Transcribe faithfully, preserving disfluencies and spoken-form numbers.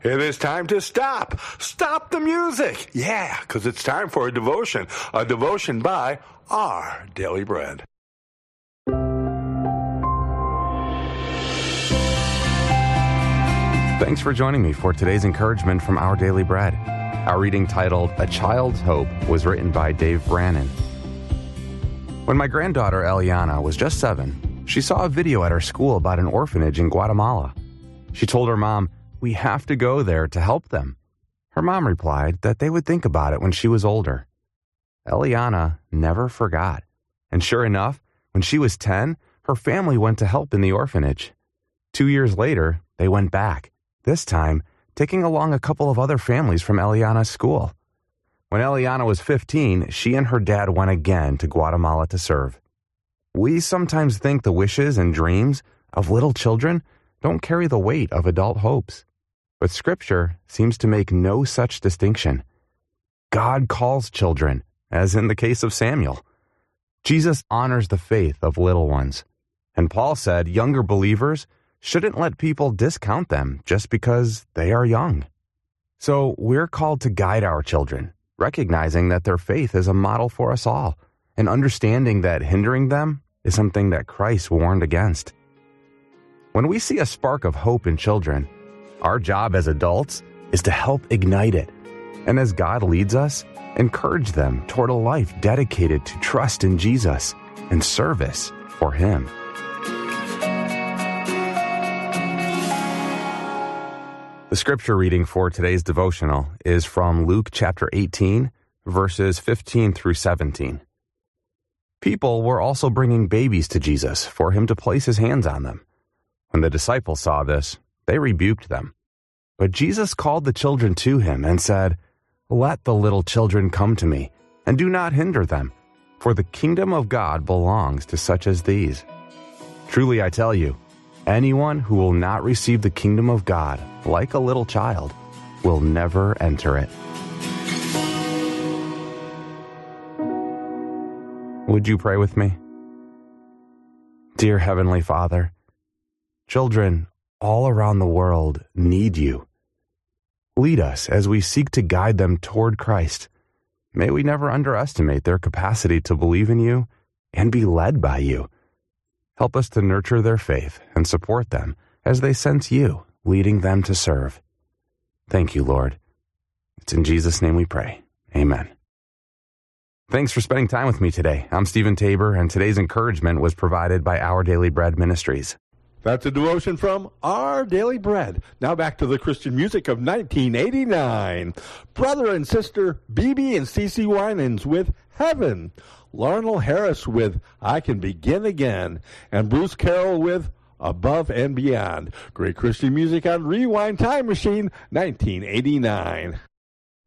It is time to stop. Stop the music. Yeah, because it's time for a devotion. A devotion by Our Daily Bread. Thanks for joining me for today's encouragement from Our Daily Bread. Our reading titled A Child's Hope was written by Dave Brannon. When my granddaughter Eliana was just seven, she saw a video at her school about an orphanage in Guatemala. She told her mom, "We have to go there to help them." Her mom replied that they would think about it when she was older. Eliana never forgot. And sure enough, when she was ten, her family went to help in the orphanage. Two years later, they went back, this time taking along a couple of other families from Eliana's school. When Eliana was fifteen, she and her dad went again to Guatemala to serve. We sometimes think the wishes and dreams of little children don't carry the weight of adult hopes. But Scripture seems to make no such distinction. God calls children, as in the case of Samuel. Jesus honors the faith of little ones. And Paul said younger believers shouldn't let people discount them just because they are young. So we're called to guide our children, recognizing that their faith is a model for us all, and understanding that hindering them is something that Christ warned against. When we see a spark of hope in children, our job as adults is to help ignite it, and as God leads us, encourage them toward a life dedicated to trust in Jesus and service for Him. The scripture reading for today's devotional is from Luke chapter eighteen, verses fifteen through seventeen. People were also bringing babies to Jesus for Him to place His hands on them. When the disciples saw this, they rebuked them. But Jesus called the children to Him and said, "Let the little children come to me, and do not hinder them, for the kingdom of God belongs to such as these. Truly I tell you, anyone who will not receive the kingdom of God like a little child will never enter it." Would you pray with me? Dear Heavenly Father, children all around the world need you. Lead us as we seek to guide them toward Christ. May we never underestimate their capacity to believe in you and be led by you. Help us to nurture their faith and support them as they sense you leading them to serve. Thank you, Lord. It's in Jesus' name we pray. Amen. Thanks for spending time with me today. I'm Stephen Tabor, and today's encouragement was provided by Our Daily Bread Ministries. That's a devotion from Our Daily Bread. Now back to the Christian music of nineteen eighty-nine. Brother and sister B B and CeCe Winans with Heaven. Larnell Harris with I Can Begin Again. And Bruce Carroll with Above and Beyond. Great Christian music on Rewind Time Machine nineteen eighty-nine.